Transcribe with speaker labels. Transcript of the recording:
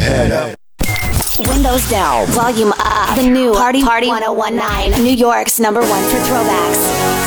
Speaker 1: Windows down, volume up. The new Party 1019, New York's #1 for throwbacks.